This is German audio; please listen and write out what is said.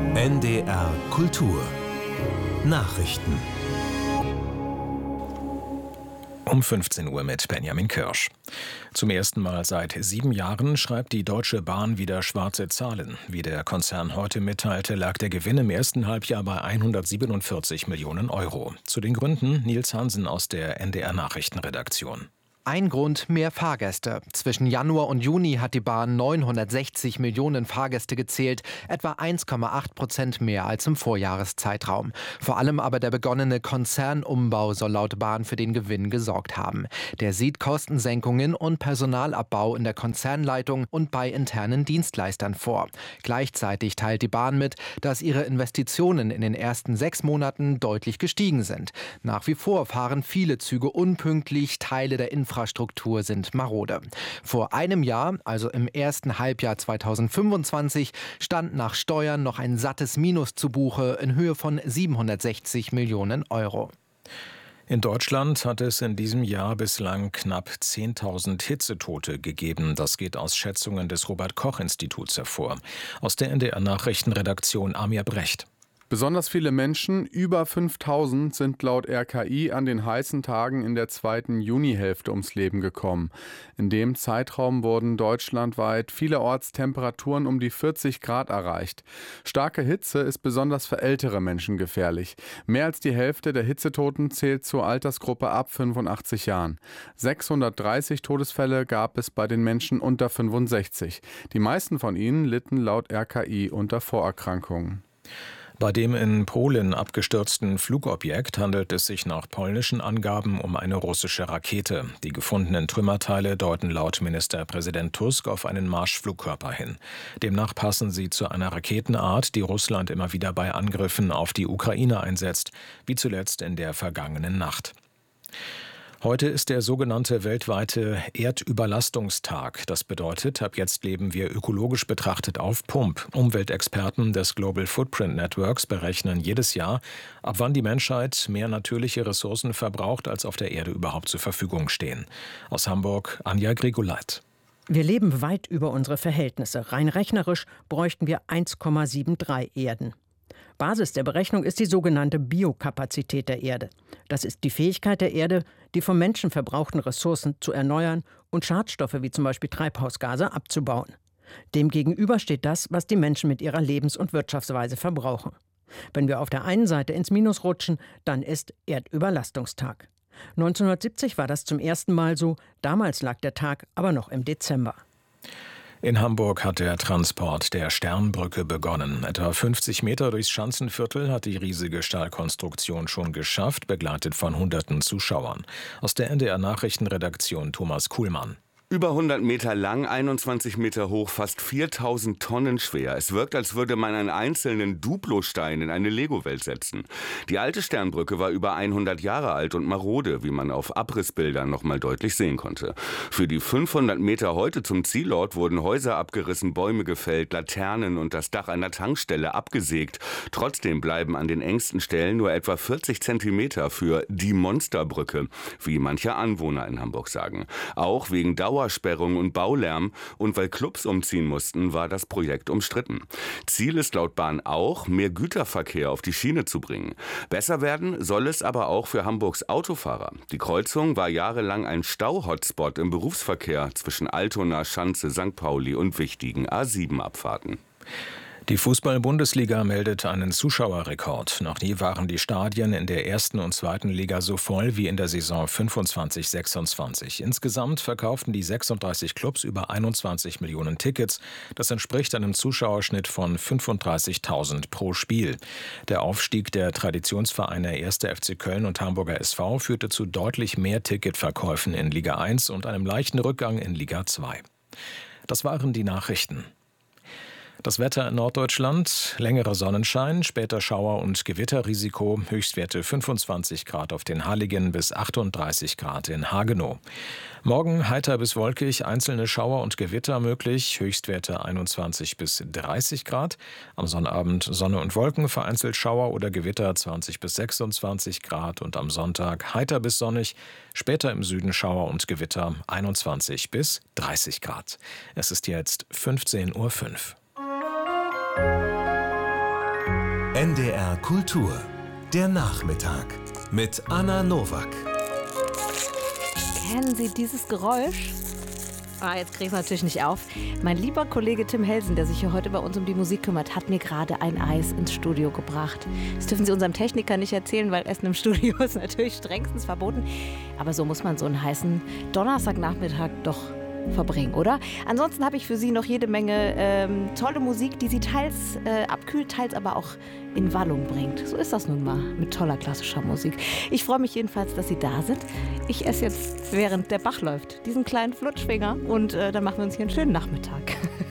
NDR Kultur Nachrichten um 15 Uhr mit Benjamin Kirsch. Zum ersten Mal seit 7 Jahren schreibt die Deutsche Bahn wieder schwarze Zahlen. Wie der Konzern heute mitteilte, lag der Gewinn im ersten Halbjahr bei 147 Millionen Euro. Zu den Gründen Nils Hansen aus der NDR Nachrichtenredaktion. Ein Grund: mehr Fahrgäste. Zwischen Januar und Juni hat die Bahn 960 Millionen Fahrgäste gezählt, etwa 1,8% mehr als im Vorjahreszeitraum. Vor allem aber der begonnene Konzernumbau soll laut Bahn für den Gewinn gesorgt haben. Der sieht Kostensenkungen und Personalabbau in der Konzernleitung und bei internen Dienstleistern vor. Gleichzeitig teilt die Bahn mit, dass ihre Investitionen in den ersten 6 Monaten deutlich gestiegen sind. Nach wie vor fahren viele Züge unpünktlich, Teile der Infrastruktur sind marode. Vor einem Jahr, also im ersten Halbjahr 2025, stand nach Steuern noch ein sattes Minus zu Buche in Höhe von 760 Millionen Euro. In Deutschland hat es in diesem Jahr bislang knapp 10.000 Hitzetote gegeben. Das geht aus Schätzungen des Robert-Koch-Instituts hervor. Aus der NDR Nachrichtenredaktion Amir Brecht. Besonders viele Menschen, über 5.000, sind laut RKI an den heißen Tagen in der zweiten Junihälfte ums Leben gekommen. In dem Zeitraum wurden deutschlandweit vielerorts Temperaturen um die 40 Grad erreicht. Starke Hitze ist besonders für ältere Menschen gefährlich. Mehr als die Hälfte der Hitzetoten zählt zur Altersgruppe ab 85 Jahren. 630 Todesfälle gab es bei den Menschen unter 65. Die meisten von ihnen litten laut RKI unter Vorerkrankungen. Bei dem in Polen abgestürzten Flugobjekt handelt es sich nach polnischen Angaben um eine russische Rakete. Die gefundenen Trümmerteile deuten laut Ministerpräsident Tusk auf einen Marschflugkörper hin. Demnach passen sie zu einer Raketenart, die Russland immer wieder bei Angriffen auf die Ukraine einsetzt, wie zuletzt in der vergangenen Nacht. Heute ist der sogenannte weltweite Erdüberlastungstag. Das bedeutet, ab jetzt leben wir ökologisch betrachtet auf Pump. Umweltexperten des Global Footprint Networks berechnen jedes Jahr, ab wann die Menschheit mehr natürliche Ressourcen verbraucht, als auf der Erde überhaupt zur Verfügung stehen. Aus Hamburg, Anja Grigoleit. Wir leben weit über unsere Verhältnisse. Rein rechnerisch bräuchten wir 1,73 Erden. Basis der Berechnung ist die sogenannte Biokapazität der Erde. Das ist die Fähigkeit der Erde, die vom Menschen verbrauchten Ressourcen zu erneuern und Schadstoffe wie zum Beispiel Treibhausgase abzubauen. Demgegenüber steht das, was die Menschen mit ihrer Lebens- und Wirtschaftsweise verbrauchen. Wenn wir auf der einen Seite ins Minus rutschen, dann ist Erdüberlastungstag. 1970 war das zum ersten Mal so, damals lag der Tag aber noch im Dezember. In Hamburg hat der Transport der Sternbrücke begonnen. Etwa 50 Meter durchs Schanzenviertel hat die riesige Stahlkonstruktion schon geschafft, begleitet von hunderten Zuschauern. Aus der NDR Nachrichtenredaktion Thomas Kuhlmann. Über 100 Meter lang, 21 Meter hoch, fast 4.000 Tonnen schwer. Es wirkt, als würde man einen einzelnen Duplostein in eine Lego-Welt setzen. Die alte Sternbrücke war über 100 Jahre alt und marode, wie man auf Abrissbildern noch mal deutlich sehen konnte. Für die 500 Meter heute zum Zielort wurden Häuser abgerissen, Bäume gefällt, Laternen und das Dach einer Tankstelle abgesägt. Trotzdem bleiben an den engsten Stellen nur etwa 40 Zentimeter für die Monsterbrücke, wie manche Anwohner in Hamburg sagen. Auch wegen Dauersperrung und Baulärm und weil Clubs umziehen mussten, war das Projekt umstritten. Ziel ist laut Bahn auch, mehr Güterverkehr auf die Schiene zu bringen. Besser werden soll es aber auch für Hamburgs Autofahrer. Die Kreuzung war jahrelang ein Stau-Hotspot im Berufsverkehr zwischen Altona, Schanze, St. Pauli und wichtigen A7-Abfahrten. Die Fußball-Bundesliga meldet einen Zuschauerrekord. Noch nie waren die Stadien in der ersten und zweiten Liga so voll wie in der Saison 25/26. Insgesamt verkauften die 36 Clubs über 21 Millionen Tickets. Das entspricht einem Zuschauerschnitt von 35.000 pro Spiel. Der Aufstieg der Traditionsvereine 1. FC Köln und Hamburger SV führte zu deutlich mehr Ticketverkäufen in Liga 1 und einem leichten Rückgang in Liga 2. Das waren die Nachrichten. Das Wetter in Norddeutschland: längerer Sonnenschein, später Schauer- und Gewitterrisiko, Höchstwerte 25 Grad auf den Halligen bis 38 Grad in Hagenow. Morgen heiter bis wolkig, einzelne Schauer und Gewitter möglich, Höchstwerte 21 bis 30 Grad. Am Sonnabend Sonne und Wolken, vereinzelt Schauer oder Gewitter 20 bis 26 Grad und am Sonntag heiter bis sonnig, später im Süden Schauer und Gewitter 21 bis 30 Grad. Es ist jetzt 15:05 Uhr. NDR Kultur. Der Nachmittag mit Anna Nowak. Kennen Sie dieses Geräusch? Jetzt kriege ich es natürlich nicht auf. Mein lieber Kollege Tim Helsen, der sich hier heute bei uns um die Musik kümmert, hat mir gerade ein Eis ins Studio gebracht. Das dürfen Sie unserem Techniker nicht erzählen, weil Essen im Studio ist natürlich strengstens verboten. Aber so muss man so einen heißen Donnerstagnachmittag doch verbringen, oder? Ansonsten habe ich für Sie noch jede Menge tolle Musik, die Sie teils abkühlt, teils aber auch in Wallung bringt. So ist das nun mal mit toller klassischer Musik. Ich freue mich jedenfalls, dass Sie da sind. Ich esse jetzt, während der Bach läuft, diesen kleinen Flutschfinger und dann machen wir uns hier einen schönen Nachmittag.